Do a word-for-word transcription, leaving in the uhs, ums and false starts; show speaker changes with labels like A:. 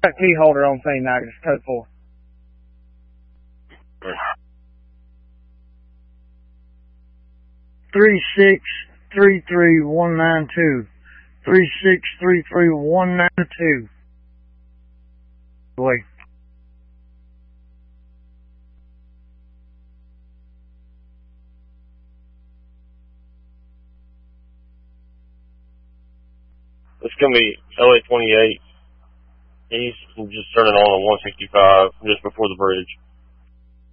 A: Key holder on scene now, just code four. Three six three three one nine two. Three six three three one nine two. Wait.
B: It's gonna be L A twenty-eight. He's just turning on on one sixty-five just before the bridge.